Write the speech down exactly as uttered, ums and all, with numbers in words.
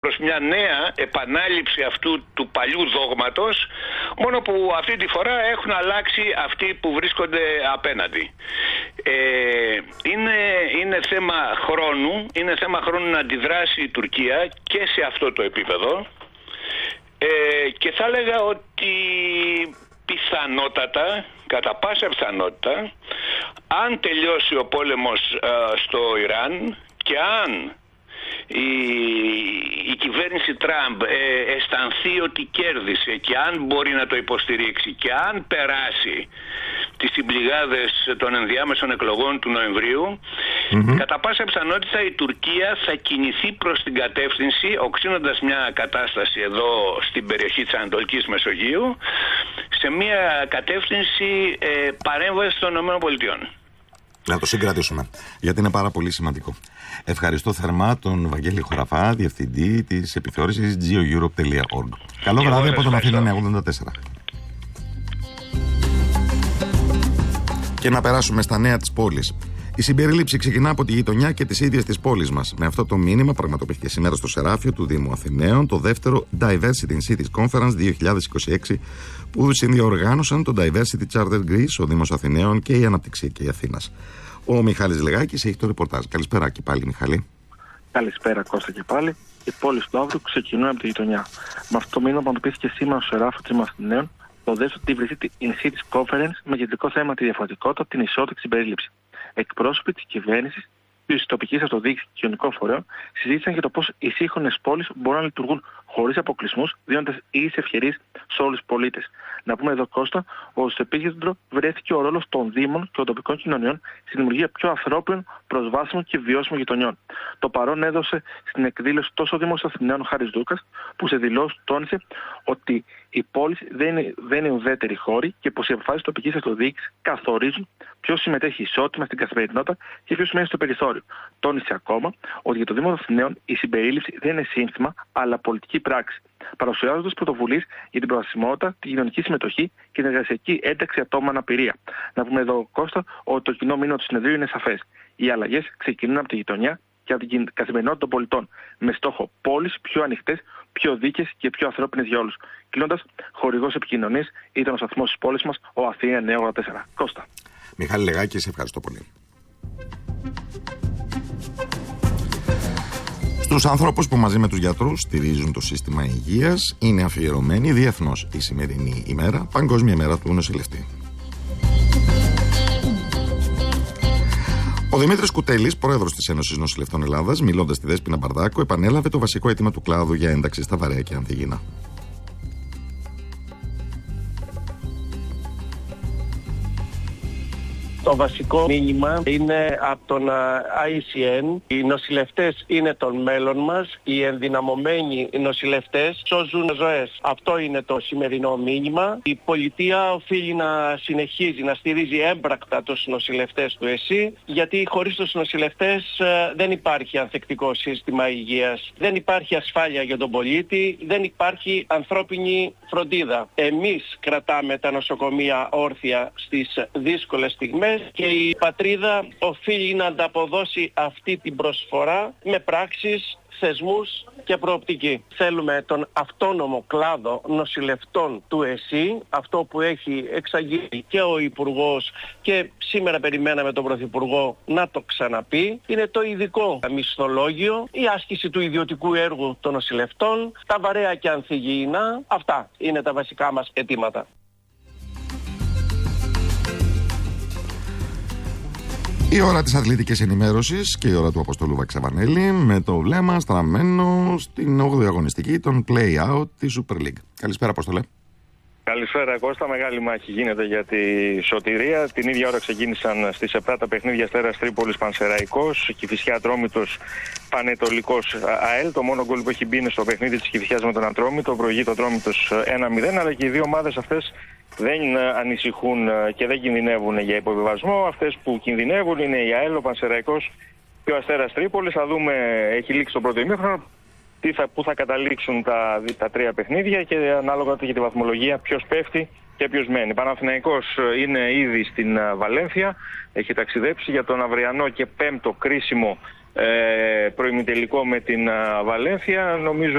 προς μια νέα επανάληψη αυτού του παλιού δόγματος, μόνο που αυτή τη φορά έχουν αλλάξει αυτοί που βρίσκονται απέναντι. Ε, είναι, είναι θέμα χρόνου, είναι θέμα χρόνου να αντιδράσει η Τουρκία και σε αυτό το επίπεδο, ε, και θα έλεγα ότι πιθανότατα, κατά πάσα πιθανότητα, αν τελειώσει ο πόλεμος ε, στο Ιράν και αν η, η κυβέρνηση Τραμπ ε, αισθανθεί ότι κέρδισε και αν μπορεί να το υποστηρίξει και αν περάσει τις συμπληγάδες των ενδιάμεσων εκλογών του Νοεμβρίου, mm-hmm. κατά πάσα πιθανότητα η Τουρκία θα κινηθεί προς την κατεύθυνση, οξύνοντας μια κατάσταση εδώ στην περιοχή της Ανατολικής Μεσογείου, σε μια κατεύθυνση ε, παρέμβασης των ΗΠΑ. Να το συγκρατήσουμε, γιατί είναι πάρα πολύ σημαντικό. Ευχαριστώ θερμά τον Βαγγέλη Χωραφά, διευθυντή της επιθεώρησης geoeurope τελεία org. Καλό βράδυ από τον Αθήνα ογδόντα τέσσερα. Και να περάσουμε στα νέα της πόλης. Η συμπερίληψη ξεκινά από τη γειτονιά και τις ίδιες της πόλης μας. Με αυτό το μήνυμα πραγματοποιήθηκε σήμερα στο Σεράφιο του Δήμου Αθηναίων το δεύτερο Diversity in Cities Conference δύο χιλιάδες είκοσι έξι, που συνδιοργάνωσαν το Diversity Charter Greece, ο Δήμος Αθηναίων και η Αναπτυξιακή Αθήνας. Ο Μιχάλης Λεγάκης έχει το ρεπορτάζ. Καλησπέρα και πάλι, Μιχάλη. Καλησπέρα, Κώστα, και πάλι. Οι πόλεις του Αύριου ξεκινούν από τη γειτονιά. Με αυτό το μήνυμα πραγματοποιήθηκε σήμερα στο Σεράφιο του Δήμου Αθηναίων το δεύτερο Diversity in Cities Conference με κεντρικό θέμα τη διαφορετικότητα, την ισότητα και την συμπερίληψη. Εκπρόσωποι της κυβέρνησης, της τοπικής αυτοδιοίκησης και κοινωνικών φορέων συζήτησαν για το πώς οι σύγχρονες πόλεις μπορούν να λειτουργούν χωρίς αποκλεισμούς, δίνοντας ίσες ευκαιρίες σε όλους τους πολίτες. Να πούμε εδώ, Κώστα, ότι στο επίκεντρο βρέθηκε ο ρόλος των Δήμων και των τοπικών κοινωνιών στη δημιουργία πιο ανθρώπινων, προσβάσιμων και βιώσιμων γειτονιών. Το παρόν έδωσε στην εκδήλωση τόσο ο Δήμος Αθηναίων Χάρης Δούκας, που σε δηλώσεις τόνισε ότι οι πόλεις δεν είναι, δεν είναι ουδέτεροι χώροι και πως οι αποφάσεις τοπικής αυτοδιοίκησης καθορίζουν ποιος συμμετέχει ισότιμα στην καθημερινότητα και ποιος μένει στο περιθώριο. Τόνισε ακόμα ότι για το Δήμο Αθηναίων η συμπερίληψη δεν είναι σύνθημα, αλλά πολιτική πράξη, παρουσιάζοντας πρωτοβουλίες για την προσβασιμότητα, τη κοινωνική συμμετοχή και την εργασιακή ένταξη ατόμων αναπηρία. Να πούμε εδώ, Κώστα, ότι το κοινό μήνυμα του συνεδρίου είναι σαφές. Οι αλλαγές ξεκινούν από τη γειτονιά και από την καθημερινότητα των πολιτών, με στόχο πόλεις πιο ανοιχτές, πιο δίκαιες και πιο ανθρώπινες για όλους. Κλείνοντας, χορηγός επικοινωνίας ήταν ο σταθμός της πόλης μας, ο Αθήνα εννιακόσια ογδόντα τέσσερα. Κώστα. Μιχάλη Λεγάκη, σε ευχαριστώ πολύ. Στους ανθρώπους που μαζί με τους γιατρούς στηρίζουν το σύστημα υγείας είναι αφιερωμένη διεθνώς η σημερινή ημέρα, Παγκόσμια ημέρα του νοσηλευτή. Ο Δημήτρης Κουτέλης, πρόεδρος της Ένωσης Νοσηλευτών Ελλάδας, μιλώντας στη Δέσποινα Μπαρδάκο, επανέλαβε το βασικό αίτημα του κλάδου για ένταξη στα βαρέα και ανθυγιεινά. Το βασικό μήνυμα είναι από τον άι σι εν. Οι νοσηλευτές είναι το μέλλον μας. Οι ενδυναμωμένοι νοσηλευτές σώζουν ζωές. Αυτό είναι το σημερινό μήνυμα. Η πολιτεία οφείλει να συνεχίζει να στηρίζει έμπρακτα τους νοσηλευτές του ΕΣΥ, γιατί χωρίς τους νοσηλευτές δεν υπάρχει ανθεκτικό σύστημα υγείας. Δεν υπάρχει ασφάλεια για τον πολίτη. Δεν υπάρχει ανθρώπινη φροντίδα. Εμείς κρατάμε τα νοσοκομεία όρθια στις δύσκολες στιγμές και η πατρίδα οφείλει να ανταποδώσει αυτή την προσφορά με πράξεις, θεσμούς και προοπτική. Θέλουμε τον αυτόνομο κλάδο νοσηλευτών του ΕΣΥ, αυτό που έχει εξαγγείλει και ο Υπουργός και σήμερα περιμέναμε τον Πρωθυπουργό να το ξαναπεί, είναι το ειδικό μισθολόγιο, η άσκηση του ιδιωτικού έργου των νοσηλευτών, τα βαρέα και ανθυγιεινά. Αυτά είναι τα βασικά μας αιτήματα. Η ώρα της αθλητικής ενημέρωσης και η ώρα του Αποστόλου Βαξαβανέλη, με το βλέμμα στραμμένο στην όγδοη αγωνιστική των play-out της Super League. Καλησπέρα, Απόστολε. Καλησπέρα, Κώστα. Μεγάλη μάχη γίνεται για τη σωτηρία. Την ίδια ώρα ξεκίνησαν στις επτά τα παιχνίδια Αστέρας Τρίπολης Πανσεραϊκός, Κηφισιά Ατρόμητος Πανετολικός ΑΕΛ. Το μόνο γκολ που έχει μπει είναι στο παιχνίδι της Κηφισιάς με τον Ατρόμητο. Προηγεί το Ατρόμητος ένα μηδέν, αλλά και οι δύο ομάδες αυτές δεν ανησυχούν και δεν κινδυνεύουν για υποβιβασμό. Αυτές που κινδυνεύουν είναι η ΑΕΛ, ο Πανσεραϊκός και ο Αστέρας Τρίπολης. Θα δούμε, έχει λήξει το πρώτο ημίχρονο, τι θα, πού θα καταλήξουν τα, τα τρία παιχνίδια και ανάλογα και τη βαθμολογία ποιος πέφτει και ποιος μένει. Παναθηναϊκός είναι ήδη στην Βαλένθια, έχει ταξιδέψει για τον αυριανό και πέμπτο κρίσιμο ε, προημιτελικό με την Βαλένθια. Νομίζω